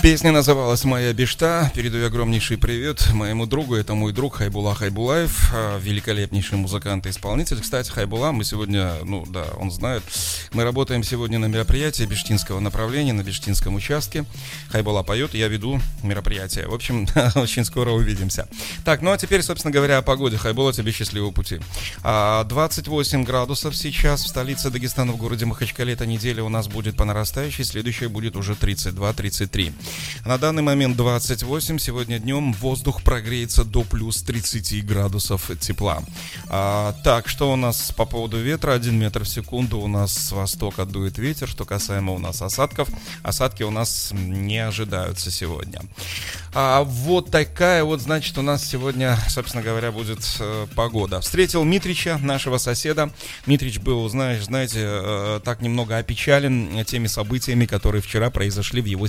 Песня называлась «Моя бишта». Передаю огромнейший привет моему другу. Это мой друг Хайбулла Хайбулаев, великолепнейший музыкант и исполнитель. Кстати, Хайбулла, мы сегодня, он знает, мы работаем сегодня на мероприятии биштинского направления, на биштинском участке. Хайбулла поет, я веду мероприятие. В общем, очень скоро увидимся. Так, ну а теперь, собственно говоря, о погоде. Хайбулла, тебе счастливого пути. 28 градусов сейчас в столице Дагестана, в городе Махачкале. Эта неделя у нас будет по нарастающей, следующая будет уже 32-33. На данный момент 28. Сегодня днем воздух прогреется до плюс 30 градусов тепла. Так, что у нас по поводу ветра? 1 метр в секунду у нас с востока дует ветер. Что касаемо у нас осадков, осадки у нас не ожидаются сегодня. Вот такая вот, значит, у нас сегодня, собственно говоря, будет погода. Встретил Митрича, нашего соседа. Митрич был, знаете, так немного опечален теми событиями, которые вчера произошли в его